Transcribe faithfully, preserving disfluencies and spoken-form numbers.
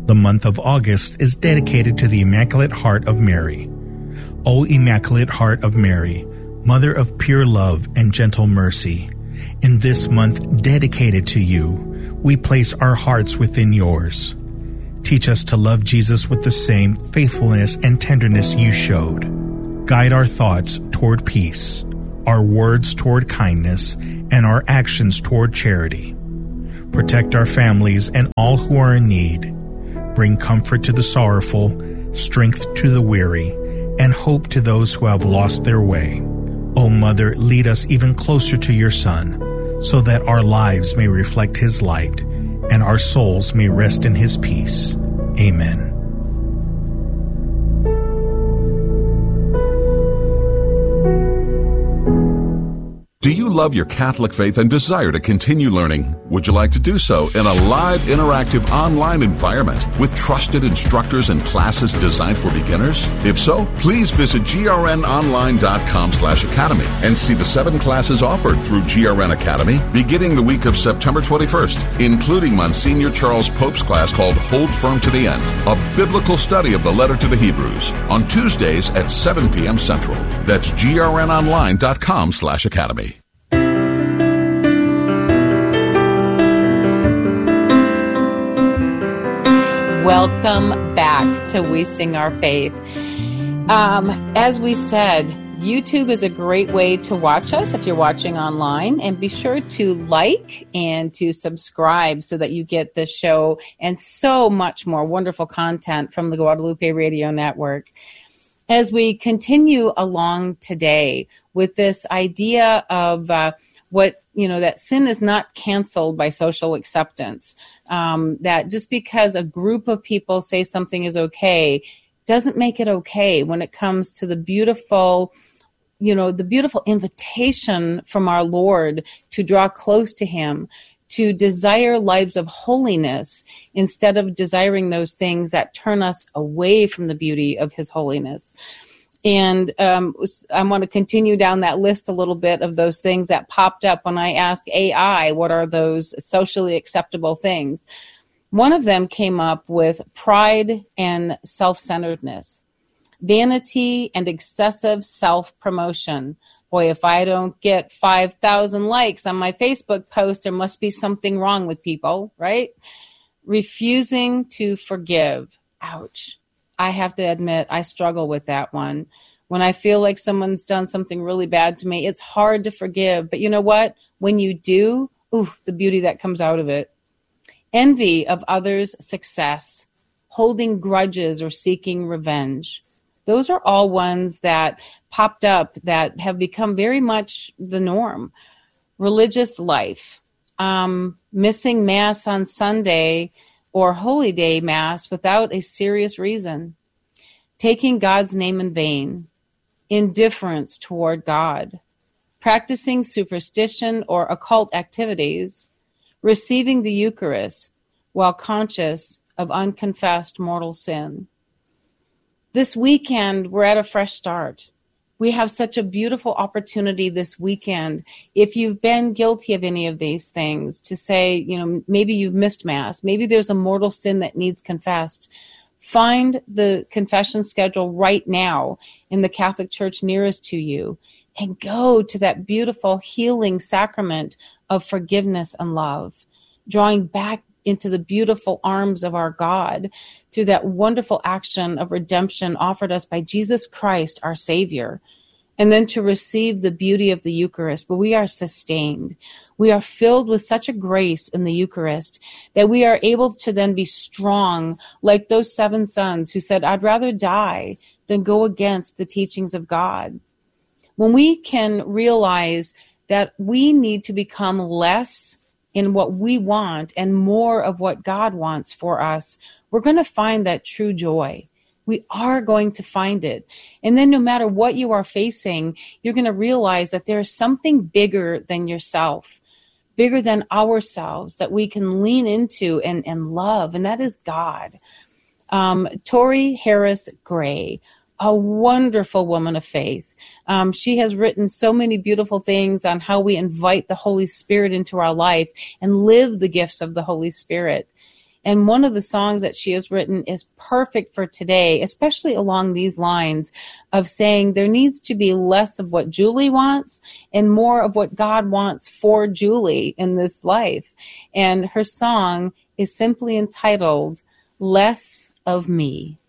The month of August is dedicated to the Immaculate Heart of Mary. O Immaculate Heart of Mary, Mother of pure love and gentle mercy, in this month dedicated to you, we place our hearts within yours. Teach us to love Jesus with the same faithfulness and tenderness you showed. Guide our thoughts toward peace, our words toward kindness, and our actions toward charity. Protect our families and all who are in need. Bring comfort to the sorrowful, strength to the weary, and hope to those who have lost their way. O Mother, lead us even closer to your Son, so that our lives may reflect his light, and our souls may rest in his peace. Amen. Do you love your Catholic faith and desire to continue learning? Would you like to do so in a live, interactive, online environment with trusted instructors and classes designed for beginners? If so, please visit grnonline.com slash academy and see the seven classes offered through G R N Academy beginning the week of September twenty-first, including Monsignor Charles Pope's class called Hold Firm to the End, a biblical study of the letter to the Hebrews, on Tuesdays at seven p.m. Central. That's grnonline.com slash academy. Welcome back to We Sing Our Faith. Um, as we said, YouTube is a great way to watch us if you're watching online, and be sure to like and to subscribe so that you get the show and so much more wonderful content from the Guadalupe Radio Network. As we continue along today with this idea of uh, what, you know, that sin is not canceled by social acceptance, um, that just because a group of people say something is okay doesn't make it okay when it comes to the beautiful, you know, the beautiful invitation from our Lord to draw close to him, to desire lives of holiness instead of desiring those things that turn us away from the beauty of his holiness. And um, I want to continue down that list a little bit of those things that popped up when I asked A I, what are those socially acceptable things? One of them came up with pride and self-centeredness, vanity and excessive self-promotion. Boy, if I don't get five thousand likes on my Facebook post, there must be something wrong with people, right? Refusing to forgive. Ouch. I have to admit, I struggle with that one. When I feel like someone's done something really bad to me, it's hard to forgive. But you know what? When you do, ooh, the beauty that comes out of it. Envy of others' success, holding grudges or seeking revenge. Those are all ones that popped up that have become very much the norm. Religious life, um, missing Mass on Sunday or Holy Day Mass without a serious reason, taking God's name in vain, indifference toward God, practicing superstition or occult activities, receiving the Eucharist while conscious of unconfessed mortal sin. This weekend, we're at a fresh start. We have such a beautiful opportunity this weekend. If you've been guilty of any of these things, to say, you know, maybe you've missed Mass, maybe there's a mortal sin that needs confessed, find the confession schedule right now in the Catholic Church nearest to you and go to that beautiful healing sacrament of forgiveness and love, drawing back into the beautiful arms of our God through that wonderful action of redemption offered us by Jesus Christ, our Savior, and then to receive the beauty of the Eucharist. But we are sustained. We are filled with such a grace in the Eucharist that we are able to then be strong like those seven sons who said, I'd rather die than go against the teachings of God. When we can realize that we need to become less in what we want and more of what God wants for us, we're going to find that true joy. We are going to find it. And then no matter what you are facing, you're going to realize that there's something bigger than yourself, bigger than ourselves that we can lean into and, and love, and that is God. Um, Tori Harris Gray, a wonderful woman of faith. Um, she has written so many beautiful things on how we invite the Holy Spirit into our life and live the gifts of the Holy Spirit. And one of the songs that she has written is perfect for today, especially along these lines of saying there needs to be less of what Julie wants and more of what God wants for Julie in this life. And her song is simply entitled, Less of Me.